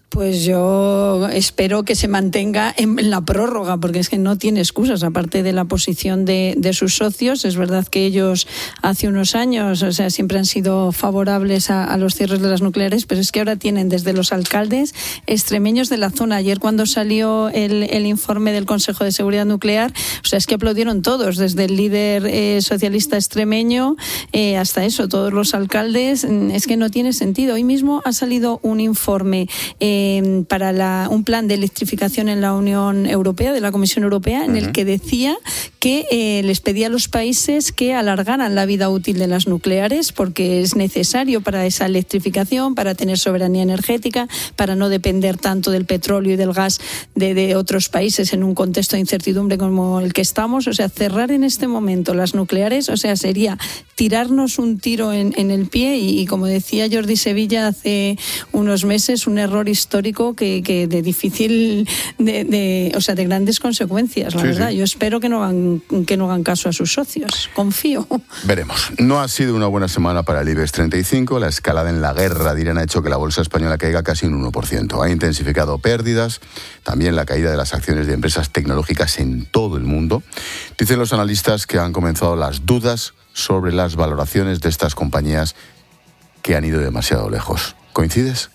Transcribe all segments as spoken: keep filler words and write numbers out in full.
Pues yo espero que se mantenga en la prórroga, porque es que no tiene excusas, aparte de la posición de, de sus socios. Es verdad que ellos hace unos años, o sea, siempre han sido favorables a, a los cierres de las nucleares, pero es que ahora tienen desde los alcaldes extremeños de la zona. Ayer cuando salió el, el informe del Consejo de Seguridad Nuclear, o sea, es que aplaudieron todos, desde el líder eh, socialista extremeño eh, hasta eso, todos los alcaldes. Es que no tiene sentido. Hoy mismo ha salido un informe eh, para la, un plan de electrificación en la Unión Europea, de la Comisión Europea, en uh-huh. el que decía que eh, les pedía a los países que alargaran la vida útil de las nucleares, porque es necesario para esa electrificación, para tener soberanía energética, para no depender tanto del petróleo y del gas de, de otros países en un contexto de incertidumbre como el que estamos. O sea, cerrar en este momento las nucleares, o sea, sería tirarnos un tiro en, en el pie y, y, como decía Jordi Sevilla hace unos meses, un error histórico histórico que, que de difícil, de, de, o sea, de grandes consecuencias, la sí, verdad. Sí. Yo espero que no hagan, que no hagan caso a sus socios. Confío. Veremos. No ha sido una buena semana para el IBEX treinta y cinco. La escalada en la guerra de Irán ha hecho que la bolsa española caiga casi un uno por ciento. Ha intensificado pérdidas, también la caída de las acciones de empresas tecnológicas en todo el mundo. Dicen los analistas que han comenzado las dudas sobre las valoraciones de estas compañías que han ido demasiado lejos. ¿Coincides?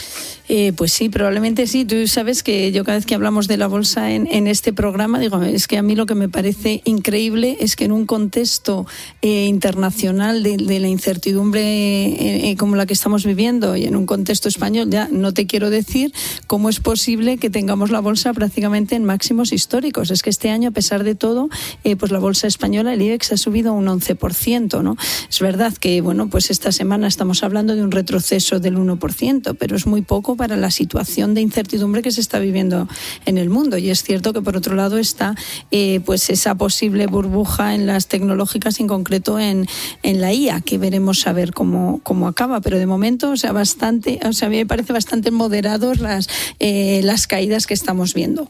Eh, pues sí, probablemente sí. Tú sabes que yo cada vez que hablamos de la bolsa en, en este programa, digo, es que a mí lo que me parece increíble es que en un contexto eh, internacional de, de la incertidumbre eh, eh, como la que estamos viviendo, y en un contexto español, ya no te quiero decir cómo es posible que tengamos la bolsa prácticamente en máximos históricos. Es que este año, a pesar de todo, eh, pues la bolsa española, el IBEX, ha subido un once por ciento, ¿no? Es verdad que, bueno, pues esta semana estamos hablando de un retroceso del uno por ciento, pero es muy poco para la situación de incertidumbre que se está viviendo en el mundo. Y es cierto que, por otro lado, está eh, pues esa posible burbuja en las tecnológicas, en concreto en, en la I A, que veremos a ver cómo, cómo acaba. Pero de momento, o sea, bastante, o sea, a mí me parece bastante moderados las, eh, las caídas que estamos viendo.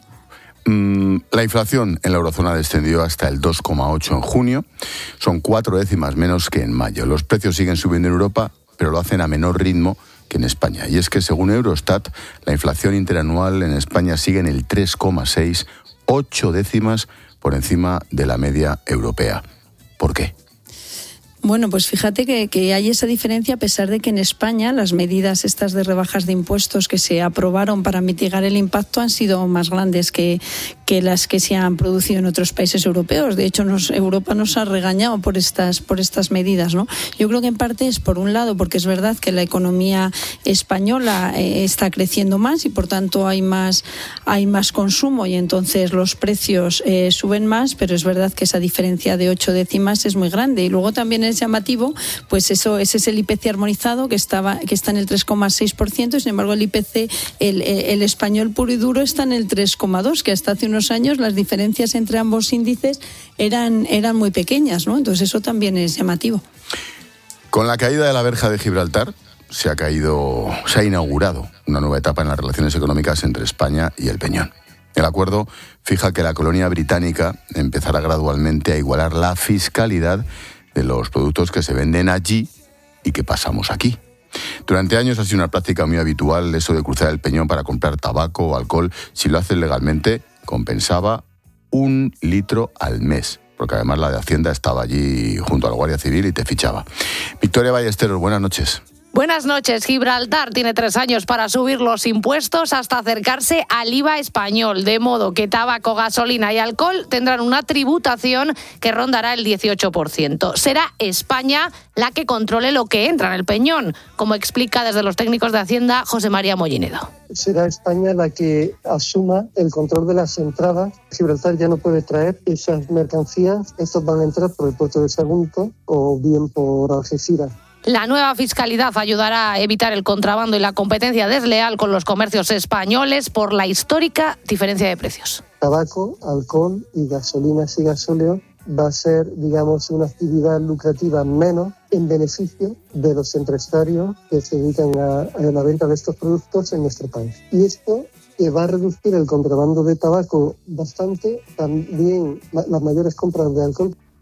La inflación en la eurozona descendió hasta el dos coma ocho en junio. Son cuatro décimas menos que en mayo. Los precios siguen subiendo en Europa, pero lo hacen a menor ritmo que en España. Y es que, según Eurostat, la inflación interanual en España sigue en el tres coma seis, ocho décimas por encima de la media europea. ¿Por qué? Bueno, pues fíjate que, que hay esa diferencia, a pesar de que en España las medidas estas de rebajas de impuestos que se aprobaron para mitigar el impacto han sido más grandes que, que las que se han producido en otros países europeos. De hecho, nos, Europa nos ha regañado por estas, por estas medidas, ¿no? Yo creo que en parte es, por un lado, porque es verdad que la economía española eh, está creciendo más y, por tanto, hay más, hay más consumo y entonces los precios eh, suben más, pero es verdad que esa diferencia de ocho décimas es muy grande. Y luego también es llamativo, pues eso, ese es el I P C armonizado que estaba, que está en el tres coma seis por ciento, sin embargo el I P C, el, el español puro y duro, está en el tres coma dos por ciento, que hasta hace unos años las diferencias entre ambos índices eran, eran muy pequeñas, ¿no? Entonces eso también es llamativo. Con la caída de la verja de Gibraltar se ha caído, se ha inaugurado una nueva etapa en las relaciones económicas entre España y el Peñón. El acuerdo fija que la colonia británica empezará gradualmente a igualar la fiscalidad de los productos que se venden allí y que pasamos aquí. Durante años ha sido una práctica muy habitual eso de cruzar el Peñón para comprar tabaco o alcohol. Si lo haces legalmente, compensaba un litro al mes, porque además la de Hacienda estaba allí junto a la Guardia Civil y te fichaba. Victoria Ballesteros, buenas noches. Buenas noches. Gibraltar tiene tres años para subir los impuestos hasta acercarse al I V A español, de modo que tabaco, gasolina y alcohol tendrán una tributación que rondará el dieciocho por ciento. Será España la que controle lo que entra en el Peñón, como explica desde los técnicos de Hacienda José María Mollinedo. Será España la que asuma el control de las entradas. Gibraltar ya no puede traer esas mercancías. Estos van a entrar por el puerto de Sagunto o bien por Algeciras. La nueva fiscalidad ayudará a evitar el contrabando y la competencia desleal con los comercios españoles por la histórica diferencia de precios. Tabaco, alcohol y gasolinas y gasóleo va a ser, digamos, una actividad lucrativa menos en beneficio de los empresarios que se dedican a, a la venta de estos productos en nuestro país. Y esto que va a reducir el contrabando de tabaco bastante, también las mayores compras de alcohol.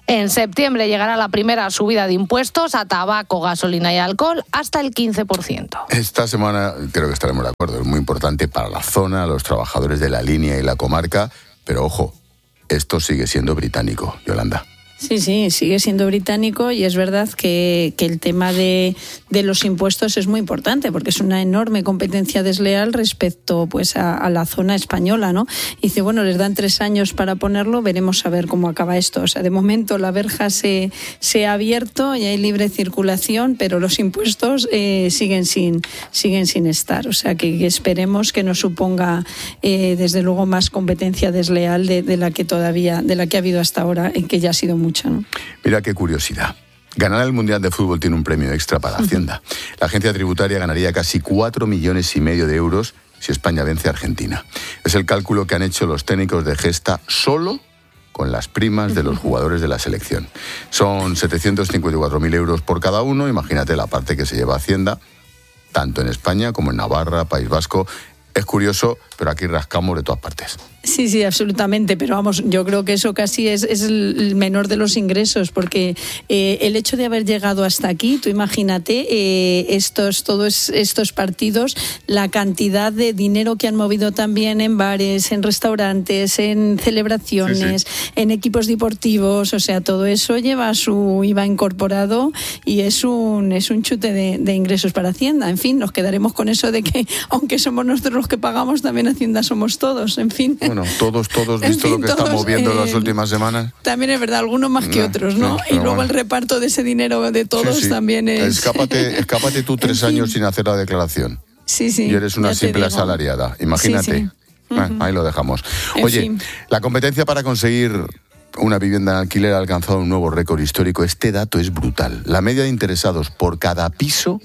En septiembre llegará la primera subida de impuestos a tabaco, gasolina y alcohol hasta el quince por ciento. Esta semana creo que estaremos de acuerdo. Es muy importante para la zona, los trabajadores de la línea y la comarca. Pero ojo, esto sigue siendo británico, Yolanda. Sí, sí, sigue siendo británico y es verdad que, que el tema de, de los impuestos es muy importante porque es una enorme competencia desleal respecto pues a, a la zona española, ¿no? Y dice, bueno, les dan tres años para ponerlo, veremos a ver cómo acaba esto. O sea, de momento la verja se, se ha abierto y hay libre circulación, pero los impuestos eh, siguen sin siguen sin estar. O sea, que, que esperemos que no suponga eh, desde luego más competencia desleal de, de la que todavía, de la que ha habido hasta ahora, en que ya ha sido muy mucho, ¿no? Mira qué curiosidad. Ganar el Mundial de Fútbol tiene un premio extra para Hacienda. La agencia tributaria ganaría casi cuatro millones y medio de euros si España vence a Argentina. Es el cálculo que han hecho los técnicos de Gesta solo con las primas de los jugadores de la selección. Son setecientos cincuenta y cuatro mil euros por cada uno. Imagínate la parte que se lleva Hacienda, tanto en España como en Navarra, País Vasco. Es curioso, pero aquí rascamos de todas partes. Sí, sí, absolutamente, pero vamos, yo creo que eso casi es, es el menor de los ingresos, porque eh, el hecho de haber llegado hasta aquí, tú imagínate eh, estos, todos estos partidos, la cantidad de dinero que han movido también en bares, en restaurantes, en celebraciones, sí, sí. en equipos deportivos, o sea, todo eso lleva su I V A incorporado y es un, es un chute de, de ingresos para Hacienda. En fin, nos quedaremos con eso de que, aunque somos nosotros los que pagamos, también Hacienda somos todos, en fin. Bueno, todos, todos, visto fin, lo que todos, estamos viendo en eh, las últimas semanas. También es verdad, algunos más que no, otros, ¿no? no y luego bueno. el reparto de ese dinero de todos sí, sí. también es... Escápate, escápate tú tres años sin hacer la declaración. Sí, sí. Y eres una simple asalariada, imagínate. Sí, sí. Bueno, uh-huh. Ahí lo dejamos. En Oye, fin. La competencia para conseguir una vivienda en alquiler ha alcanzado un nuevo récord histórico. Este dato es brutal. La media de interesados por cada piso,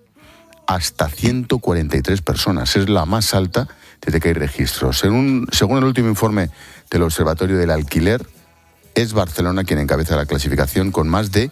hasta ciento cuarenta y tres personas. Es la más alta desde que hay registros. Según, según el último informe del Observatorio del Alquiler, es Barcelona quien encabeza la clasificación con más de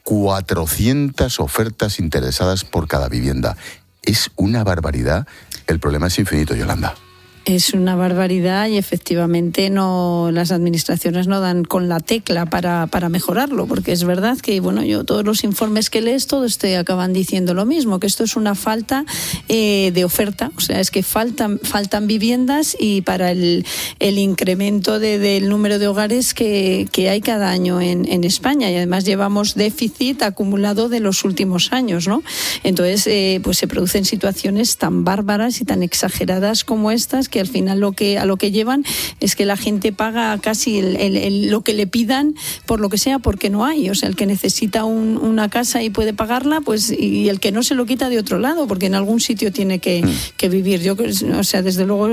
cuatrocientas ofertas interesadas por cada vivienda. Es una barbaridad. El problema es infinito, Yolanda. Es una barbaridad y efectivamente no, las administraciones no dan con la tecla para, para mejorarlo, porque es verdad que, bueno, yo todos los informes que lees, todos te acaban diciendo lo mismo, que esto es una falta eh, de oferta, o sea, es que faltan, faltan viviendas y para el, el incremento de, del número de hogares que, que hay cada año en, en España, y además llevamos déficit acumulado de los últimos años, ¿no? Entonces, eh, pues se producen situaciones tan bárbaras y tan exageradas como estas, que al final lo que a lo que llevan es que la gente paga casi el, el, el, lo que le pidan por lo que sea, porque no hay. O sea, el que necesita un, una casa y puede pagarla, pues, y el que no se lo quita de otro lado, porque en algún sitio tiene que, que vivir. Yo, o sea, desde luego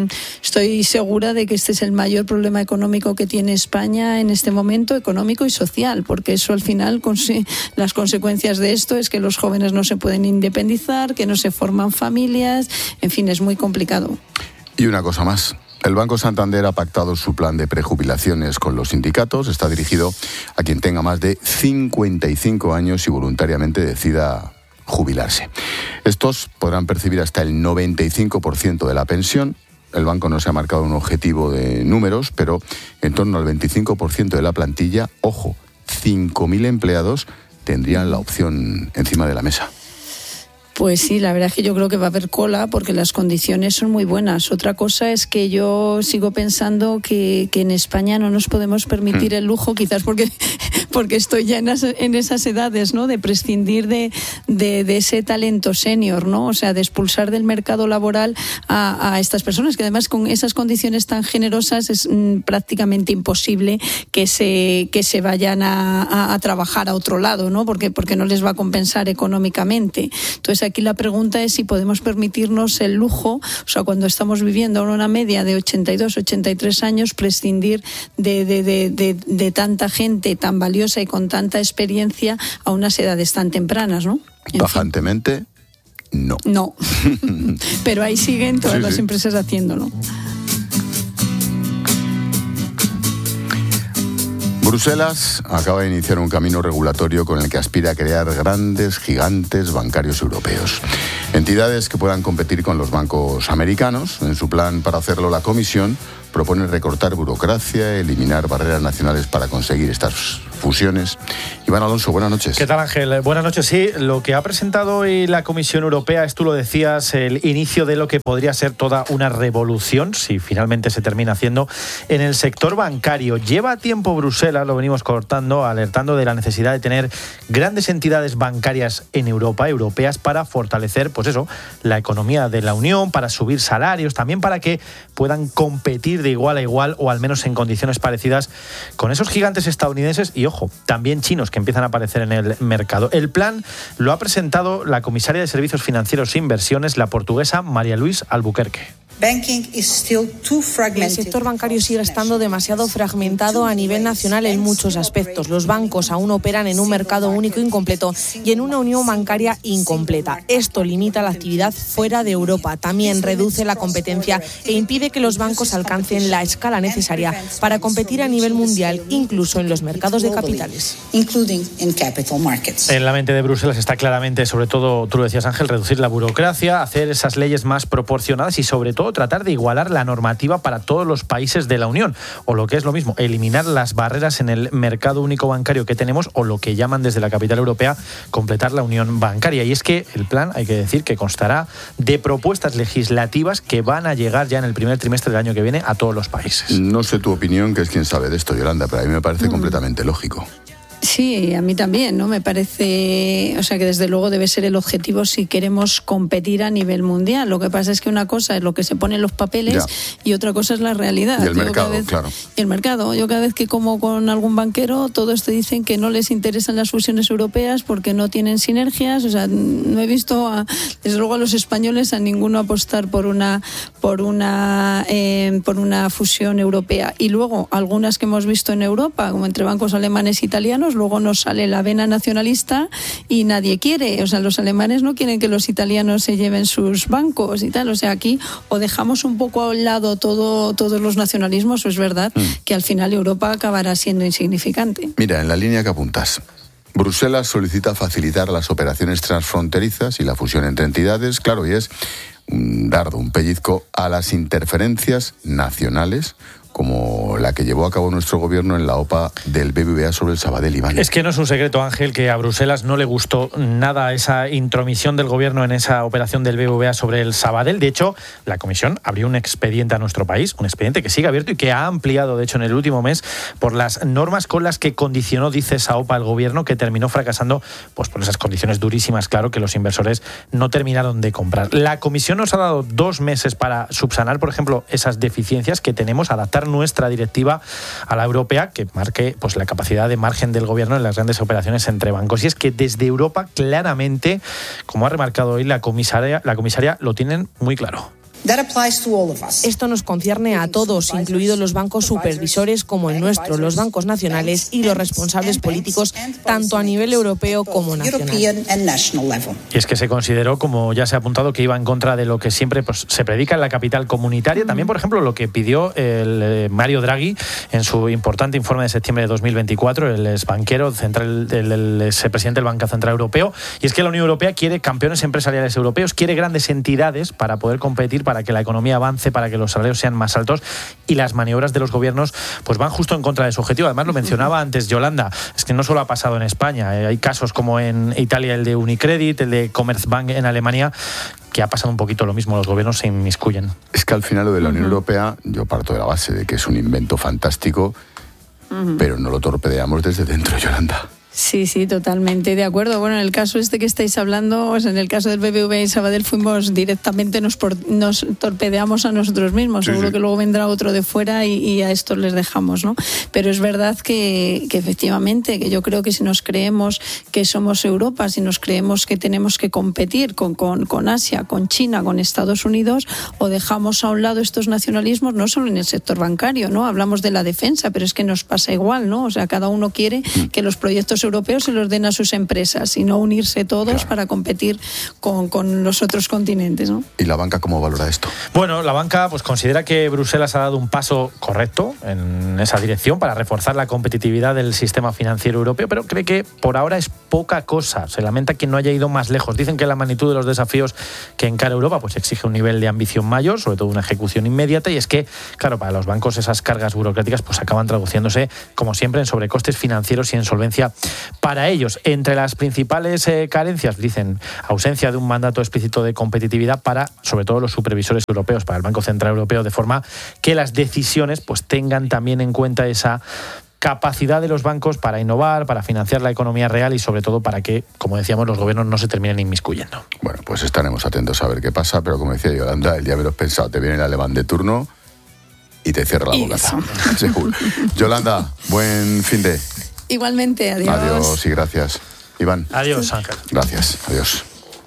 estoy segura de que este es el mayor problema económico que tiene España en este momento, económico y social, porque eso al final, las consecuencias de esto es que los jóvenes no se pueden independizar, que no se forman familias, en fin, es muy complicado. Y una cosa más. El Banco Santander ha pactado su plan de prejubilaciones con los sindicatos. Está dirigido a quien tenga más de cincuenta y cinco años y voluntariamente decida jubilarse. Estos podrán percibir hasta el noventa y cinco por ciento de la pensión. El banco no se ha marcado un objetivo de números, pero en torno al veinticinco por ciento de la plantilla, ojo, cinco mil empleados tendrían la opción encima de la mesa. Pues sí, la verdad es que yo creo que va a haber cola porque las condiciones son muy buenas. Otra cosa es que yo sigo pensando que, que en España no nos podemos permitir el lujo, quizás porque, porque estoy ya en, las, en esas edades, ¿no? De prescindir de, de, de ese talento senior, ¿no? O sea, de expulsar del mercado laboral a, a estas personas, que además con esas condiciones tan generosas es mm, prácticamente imposible que se, que se vayan a, a, a trabajar a otro lado, ¿no? Porque, porque no les va a compensar económicamente. Entonces, aquí la pregunta es si podemos permitirnos el lujo, o sea, cuando estamos viviendo una media de ochenta y dos, ochenta y tres años, prescindir de, de, de, de, de tanta gente tan valiosa y con tanta experiencia a unas edades tan tempranas, ¿no? En Tajantemente, fin. no. No, pero ahí siguen todas sí, las sí. empresas haciéndolo. Bruselas acaba de iniciar un camino regulatorio con el que aspira a crear grandes gigantes bancarios europeos. Entidades que puedan competir con los bancos americanos. En su plan para hacerlo, la Comisión propone recortar burocracia, eliminar barreras nacionales para conseguir estas fusiones. Iván Alonso, buenas noches. ¿Qué tal, Ángel? Buenas noches. Sí, lo que ha presentado hoy la Comisión Europea es, tú lo decías, el inicio de lo que podría ser toda una revolución, si finalmente se termina haciendo, en el sector bancario. Lleva tiempo Bruselas, lo venimos cortando, alertando de la necesidad de tener grandes entidades bancarias en Europa, europeas, para fortalecer, pues eso, la economía de la Unión, para subir salarios, también para que puedan competir de igual a igual o al menos en condiciones parecidas con esos gigantes estadounidenses y, ojo, también chinos que empiezan a aparecer en el mercado. El plan lo ha presentado la comisaria de Servicios Financieros e Inversiones, la portuguesa María Luís Albuquerque. El sector bancario sigue estando demasiado fragmentado a nivel nacional en muchos aspectos. Los bancos aún operan en un mercado único incompleto y en una unión bancaria incompleta. Esto limita la actividad fuera de Europa. También reduce la competencia e impide que los bancos alcancen la escala necesaria para competir a nivel mundial, incluso en los mercados de capitales. En la mente de Bruselas está claramente, sobre todo, tú lo decías, Ángel, reducir la burocracia, hacer esas leyes más proporcionadas y, sobre todo, tratar de igualar la normativa para todos los países de la Unión, o lo que es lo mismo, eliminar las barreras en el mercado único bancario que tenemos, o lo que llaman desde la capital europea completar la unión bancaria. Y es que el plan, hay que decir, que constará de propuestas legislativas que van a llegar ya en el primer trimestre del año que viene a todos los países. No sé tu opinión, que es quien sabe de esto, Yolanda, pero a mí me parece mm. completamente lógico. Sí, a mí también, ¿no? Me parece, o sea, que desde luego debe ser el objetivo si queremos competir a nivel mundial. Lo que pasa es que una cosa es lo que se pone en los papeles ya. y otra cosa es la realidad. Y el Yo mercado, vez, claro. Y el mercado. Yo cada vez que como con algún banquero, todos te dicen que no les interesan las fusiones europeas porque no tienen sinergias. O sea, no he visto, a, desde luego, a los españoles a ninguno apostar por una, por una, eh, por una fusión europea. Y luego, algunas que hemos visto en Europa, como entre bancos alemanes e italianos, luego nos sale la vena nacionalista y nadie quiere. O sea, los alemanes no quieren que los italianos se lleven sus bancos y tal. O sea, aquí o dejamos un poco a un lado todo, todos los nacionalismos, o es verdad mm. que al final Europa acabará siendo insignificante. Mira, en la línea que apuntas, Bruselas solicita facilitar las operaciones transfronterizas y la fusión entre entidades, claro, y es un dardo, un pellizco a las interferencias nacionales, como la que llevó a cabo nuestro gobierno en la OPA del B B V A sobre el Sabadell, Iván. Es que no es un secreto, Ángel, que a Bruselas no le gustó nada esa intromisión del gobierno en esa operación del B B V A sobre el Sabadell. De hecho, la Comisión abrió un expediente a nuestro país, un expediente que sigue abierto y que ha ampliado, de hecho, en el último mes, por las normas con las que condicionó, dice esa OPA, el gobierno, que terminó fracasando pues por esas condiciones durísimas, claro, que los inversores no terminaron de comprar. La Comisión nos ha dado dos meses para subsanar, por ejemplo, esas deficiencias que tenemos, adaptar nuestra directiva a la europea, que marque pues la capacidad de margen del gobierno en las grandes operaciones entre bancos. Y es que desde Europa, claramente, como ha remarcado hoy la comisaria, la comisaria, lo tienen muy claro. Esto nos concierne a todos, incluidos los bancos supervisores como el nuestro, los bancos nacionales y los responsables políticos, tanto a nivel europeo como nacional. Y es que se consideró, como ya se ha apuntado, que iba en contra de lo que siempre pues, se predica en la capital comunitaria. También, por ejemplo, lo que pidió el eh, Mario Draghi en su importante informe de septiembre de dos mil veinticuatro, el ex banquero central, el, el ex presidente del Banco Central Europeo. Y es que la Unión Europea quiere campeones empresariales europeos, quiere grandes entidades para poder competir, para que la economía avance, para que los salarios sean más altos, y las maniobras de los gobiernos pues van justo en contra de su objetivo. Además, lo mencionaba antes Yolanda, es que no solo ha pasado en España, eh, hay casos como en Italia el de Unicredit, el de Commerzbank en Alemania, que ha pasado un poquito lo mismo, los gobiernos se inmiscuyen. Es que al final lo de la Unión uh-huh. Europea, yo parto de la base de que es un invento fantástico, uh-huh. pero no lo torpedeamos desde dentro, Yolanda. Sí, sí, totalmente de acuerdo. Bueno, en el caso este que estáis hablando, o sea, en el caso del B B V y Sabadell, fuimos directamente, nos, por, nos torpedeamos a nosotros mismos. Sí, Seguro sí. que luego vendrá otro de fuera y, y a estos les dejamos, ¿no? Pero es verdad que, que efectivamente, que yo creo que si nos creemos que somos Europa, si nos creemos que tenemos que competir con, con, con Asia, con China, con Estados Unidos, o dejamos a un lado estos nacionalismos, no solo en el sector bancario, ¿no? Hablamos de la defensa, pero es que nos pasa igual, ¿no? O sea, cada uno quiere que los proyectos europeos se los den a sus empresas y no unirse todos claro. para competir con, con los otros continentes, ¿no? ¿Y la banca cómo valora esto? Bueno, la banca pues considera que Bruselas ha dado un paso correcto en esa dirección para reforzar la competitividad del sistema financiero europeo, pero cree que por ahora es poca cosa. Se lamenta que no haya ido más lejos. Dicen que la magnitud de los desafíos que encara Europa pues exige un nivel de ambición mayor, sobre todo una ejecución inmediata, y es que, claro, para los bancos esas cargas burocráticas pues acaban traduciéndose, como siempre, en sobrecostes financieros y en solvencia para ellos. Entre las principales eh, carencias, dicen, ausencia de un mandato explícito de competitividad para, sobre todo, los supervisores europeos, para el Banco Central Europeo, de forma que las decisiones pues tengan también en cuenta esa capacidad de los bancos para innovar, para financiar la economía real y sobre todo para que, como decíamos, los gobiernos no se terminen inmiscuyendo. Bueno, pues estaremos atentos a ver qué pasa, pero como decía Yolanda, el día menos pensado, te viene el alemán de turno y te cierra la boca. Seguro. Yolanda, buen fin de... Igualmente, adiós. Adiós y gracias. Iván. Adiós, Ángel. Gracias, adiós.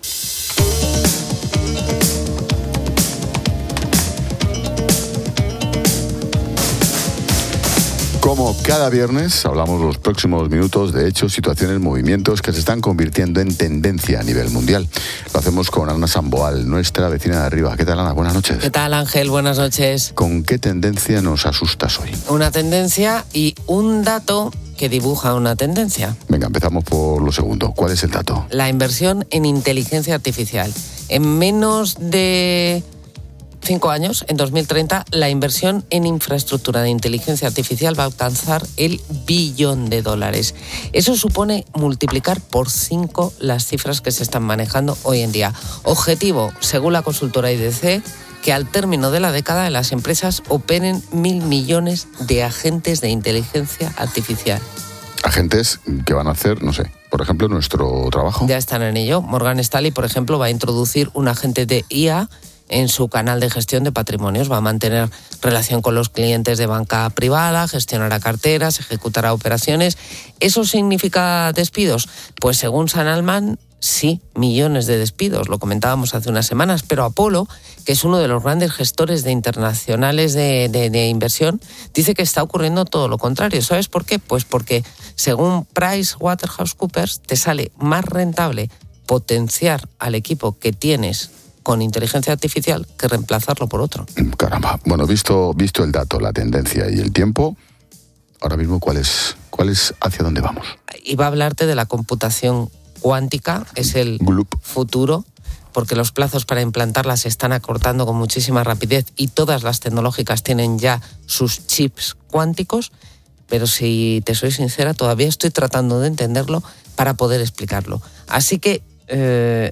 Como cada viernes, hablamos los próximos minutos de hechos, situaciones, movimientos que se están convirtiendo en tendencia a nivel mundial. Lo hacemos con Ana Samboal, nuestra vecina de arriba. ¿Qué tal, Ana? Buenas noches. ¿Qué tal, Ángel? Buenas noches. ¿Con qué tendencia nos asustas hoy? Una tendencia y un dato que dibuja una tendencia. Venga, empezamos por lo segundo. ¿Cuál es el dato? La inversión en inteligencia artificial. En menos de cinco años, en dos mil treinta, la inversión en infraestructura de inteligencia artificial va a alcanzar el billón de dólares. Eso supone multiplicar por cinco las cifras que se están manejando hoy en día. Objetivo, según la consultora I D C, que al término de la década las empresas operen mil millones de agentes de inteligencia artificial. Agentes que van a hacer, no sé, por ejemplo, nuestro trabajo. Ya están en ello. Morgan Stanley, por ejemplo, va a introducir un agente de I A en su canal de gestión de patrimonios. Va a mantener relación con los clientes de banca privada, gestionará carteras, ejecutará operaciones. ¿Eso significa despidos? Pues según San Altman, sí, millones de despidos, lo comentábamos hace unas semanas, pero Apollo, que es uno de los grandes gestores de internacionales de, de, de inversión, dice que está ocurriendo todo lo contrario. ¿Sabes por qué? Pues porque según PricewaterhouseCoopers te sale más rentable potenciar al equipo que tienes con inteligencia artificial que reemplazarlo por otro. Caramba. Bueno, visto, visto el dato, la tendencia y el tiempo, ahora mismo, ¿cuál es, cuál es hacia dónde vamos? Iba a hablarte de la computación cuántica, es el Gloop. futuro, porque los plazos para implantarla se están acortando con muchísima rapidez y todas las tecnológicas tienen ya sus chips cuánticos, pero si te soy sincera, todavía estoy tratando de entenderlo para poder explicarlo. Así que, eh,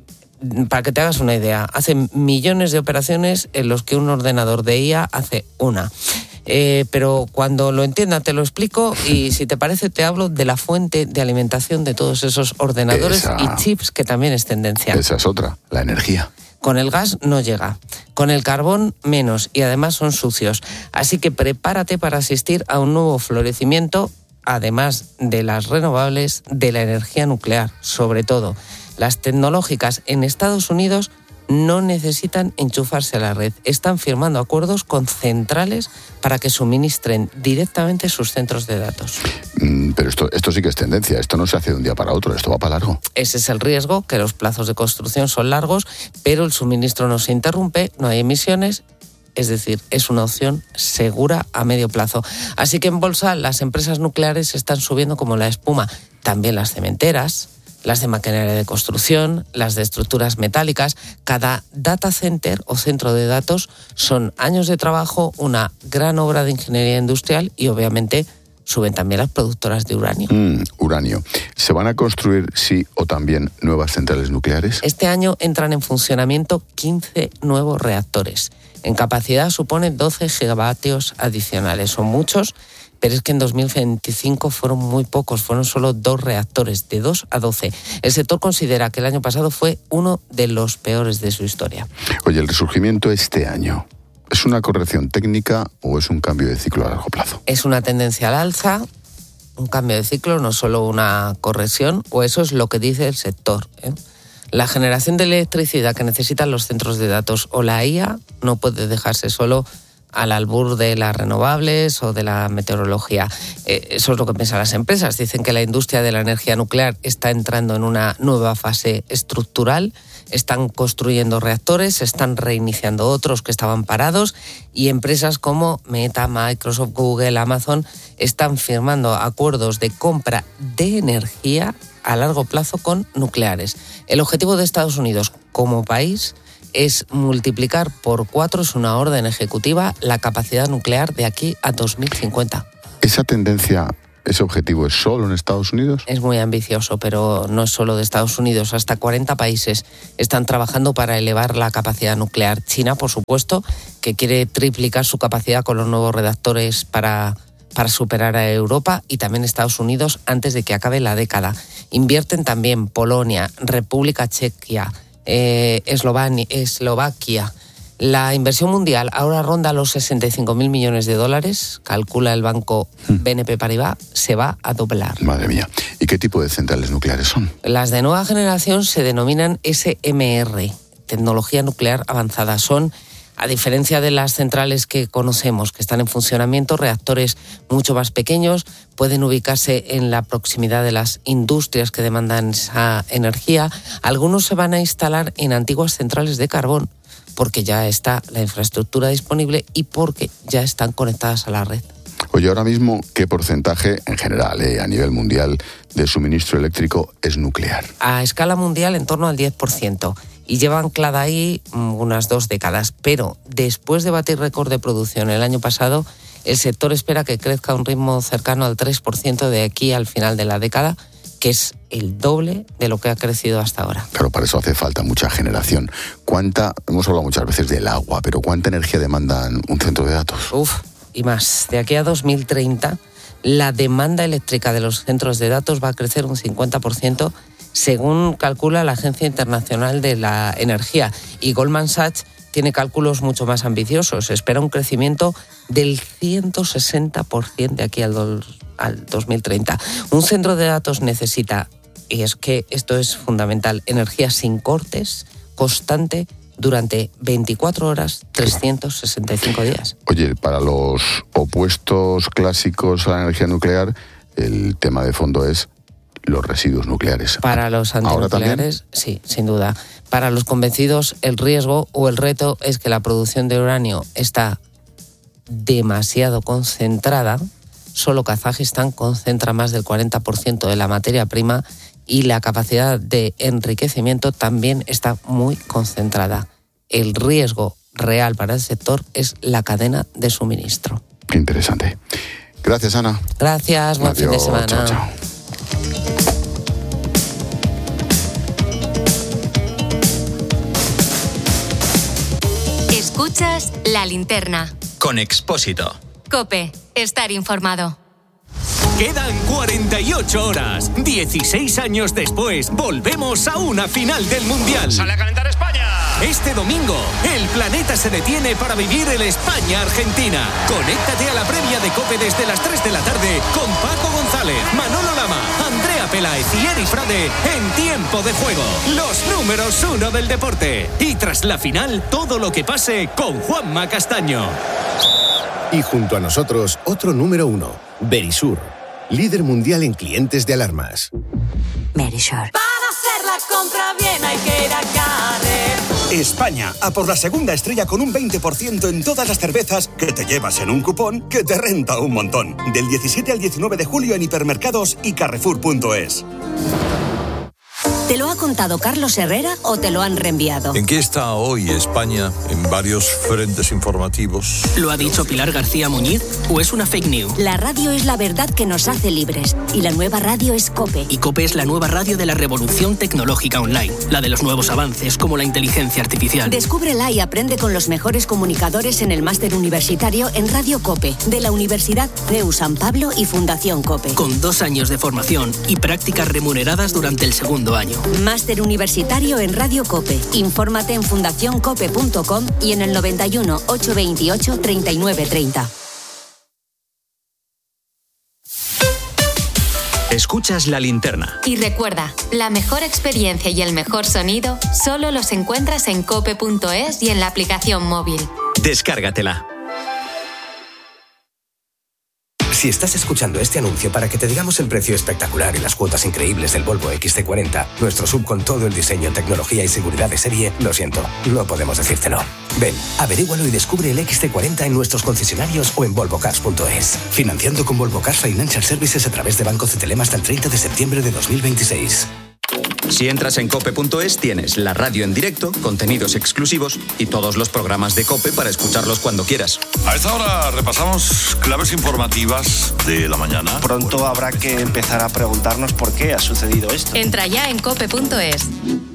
para que te hagas una idea, hacen millones de operaciones en los que un ordenador de I A hace una. Eh, pero cuando lo entienda te lo explico y si te parece te hablo de la fuente de alimentación de todos esos ordenadores esa, y chips que también es tendencia. Esa es otra, la energía. Con el gas no llega, con el carbón menos y además son sucios. Así que prepárate para asistir a un nuevo florecimiento, además de las renovables, de la energía nuclear, sobre todo. Las tecnológicas en Estados Unidos no necesitan enchufarse a la red. Están firmando acuerdos con centrales para que suministren directamente sus centros de datos. Mm, pero esto, esto sí que es tendencia. Esto no se hace de un día para otro. Esto va para largo. Ese es el riesgo, que los plazos de construcción son largos, pero el suministro no se interrumpe, no hay emisiones. Es decir, es una opción segura a medio plazo. Así que en bolsa las empresas nucleares están subiendo como la espuma. También las cementeras, las de maquinaria de construcción, las de estructuras metálicas. Cada data center o centro de datos son años de trabajo, una gran obra de ingeniería industrial y obviamente suben también las productoras de uranio. Mm, uranio. ¿Se van a construir, sí, o también nuevas centrales nucleares? Este año entran en funcionamiento quince nuevos reactores. En capacidad suponen doce gigavatios adicionales. Son muchos, pero es que en dos mil veinticinco fueron muy pocos, fueron solo dos reactores, de dos a doce. El sector considera que el año pasado fue uno de los peores de su historia. Oye, el resurgimiento este año, ¿es una corrección técnica o es un cambio de ciclo a largo plazo? Es una tendencia al alza, un cambio de ciclo, no solo una corrección, o eso es lo que dice el sector, ¿eh? La generación de electricidad que necesitan los centros de datos o la I A no puede dejarse solo al albur de las renovables o de la meteorología. Eh, eso es lo que piensan las empresas. Dicen que la industria de la energía nuclear está entrando en una nueva fase estructural. Están construyendo reactores, están reiniciando otros que estaban parados y empresas como Meta, Microsoft, Google, Amazon están firmando acuerdos de compra de energía a largo plazo con nucleares. El objetivo de Estados Unidos como país es multiplicar por cuatro, es una orden ejecutiva, la capacidad nuclear de aquí a dos mil cincuenta. ¿Esa tendencia, ese objetivo es solo en Estados Unidos? Es muy ambicioso, pero no es solo de Estados Unidos. Hasta cuarenta países están trabajando para elevar la capacidad nuclear. China, por supuesto, que quiere triplicar su capacidad con los nuevos reactores para, para superar a Europa, y también Estados Unidos antes de que acabe la década. Invierten también Polonia, República Checa, Eh, Eslovenia, Eslovaquia. La inversión mundial ahora ronda los sesenta y cinco mil millones de dólares, calcula el banco B N P Paribas, se va a doblar. Madre mía. ¿Y qué tipo de centrales nucleares son? Las de nueva generación se denominan S M R, tecnología nuclear avanzada. Son, a diferencia de las centrales que conocemos, que están en funcionamiento, reactores mucho más pequeños, pueden ubicarse en la proximidad de las industrias que demandan esa energía. Algunos se van a instalar en antiguas centrales de carbón, porque ya está la infraestructura disponible y porque ya están conectadas a la red. Oye, ahora mismo, ¿qué porcentaje, en general, eh, a nivel mundial, de suministro eléctrico es nuclear? A escala mundial, en torno al diez por ciento. Y lleva anclada ahí unas dos décadas. Pero después de batir récord de producción el año pasado, el sector espera que crezca a un ritmo cercano al tres por ciento de aquí al final de la década, que es el doble de lo que ha crecido hasta ahora. Claro, para eso hace falta mucha generación. ¿Cuánta, hemos hablado muchas veces del agua, pero cuánta energía demandan un centro de datos? Uf, y más. De aquí a dos mil treinta, la demanda eléctrica de los centros de datos va a crecer un cincuenta por ciento, según calcula la Agencia Internacional de la Energía. Y Goldman Sachs tiene cálculos mucho más ambiciosos. Espera un crecimiento del ciento sesenta por ciento de aquí al, do, al dos mil treinta. Un centro de datos necesita, y es que esto es fundamental, energía sin cortes, constante, durante veinticuatro horas, trescientos sesenta y cinco días. Oye, para los opuestos clásicos a la energía nuclear, el tema de fondo es los residuos nucleares. Para los antinucleares, sí, sin duda. Para los convencidos, el riesgo o el reto es que la producción de uranio está demasiado concentrada. Solo Kazajistán concentra más del cuarenta por ciento de la materia prima y la capacidad de enriquecimiento también está muy concentrada. El riesgo real para el sector es la cadena de suministro. Qué interesante. Gracias, Ana. Gracias, buen Adiós, fin de semana. Chao, chao. Escuchas La Linterna. Con Expósito. COPE. Estar informado. Quedan cuarenta y ocho horas. dieciséis años después, volvemos a una final del Mundial. ¡Sale a calentar España! Este domingo, el planeta se detiene para vivir el España-Argentina. Conéctate a la previa de COPE desde las tres de la tarde con Paco González, Manolo Lama, Andrea Peláez y Eri Frade en Tiempo de Juego. Los números uno del deporte. Y tras la final, todo lo que pase con Juanma Castaño. Y junto a nosotros, otro número uno, Verisur, líder mundial en clientes de alarmas. Verisur. Para hacer la compra bien hay que ir a Carrefour. España, a por la segunda estrella con un veinte por ciento en todas las cervezas que te llevas en un cupón que te renta un montón. Del diecisiete al diecinueve de julio en hipermercados y carrefour punto es. ¿Te lo ha contado Carlos Herrera o te lo han reenviado? ¿En qué está hoy España en varios frentes informativos? ¿Lo ha dicho Pilar García Muñiz o es una fake news? La radio es la verdad que nos hace libres y la nueva radio es COPE. Y COPE es la nueva radio de la revolución tecnológica online, la de los nuevos avances como la inteligencia artificial. Descúbrela y aprende con los mejores comunicadores en el máster universitario en Radio COPE de la Universidad C E U San Pablo y Fundación COPE. Con dos años de formación y prácticas remuneradas durante el segundo año. Máster universitario en Radio COPE. Infórmate en fundación cope punto com y en el noventa y uno, ochocientos veintiocho, treinta y nueve treinta. Escuchas La Linterna. Y recuerda, la mejor experiencia y el mejor sonido solo los encuentras en cope punto es y en la aplicación móvil. Descárgatela. Si estás escuchando este anuncio para que te digamos el precio espectacular y las cuotas increíbles del Volvo X C cuarenta, nuestro sub con todo el diseño, tecnología y seguridad de serie, lo siento, no podemos decírtelo. Ven, averígualo y descubre el X C cuarenta en nuestros concesionarios o en volvo cars punto es. Financiando con Volvo Cars Financial Services a través de Banco Cetelem hasta el treinta de septiembre de dos mil veintiséis. Si entras en cope punto es, tienes la radio en directo, contenidos exclusivos y todos los programas de COPE para escucharlos cuando quieras. A esta hora repasamos claves informativas de la mañana. Pronto habrá que empezar a preguntarnos por qué ha sucedido esto. Entra ya en cope punto es.